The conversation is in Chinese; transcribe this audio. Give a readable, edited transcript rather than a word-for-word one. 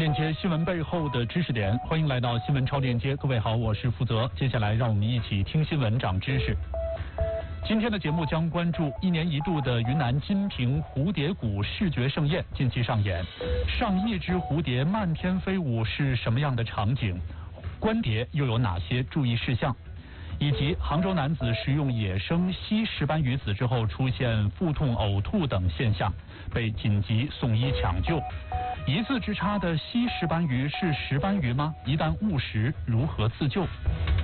链接新闻背后的知识点，欢迎来到新闻超链接。各位好，我是负责。接下来让我们一起听新闻长知识。今天的节目将关注1年1度的云南金平蝴蝶谷视觉盛宴近期上演，上亿只蝴蝶漫天飞舞是什么样的场景？观蝶又有哪些注意事项？以及杭州男子食用野生西石斑鱼死之后出现腹痛、呕吐等现象，被紧急送医抢救。一字之差的西石斑鱼是石斑鱼吗？一旦误食，如何自救？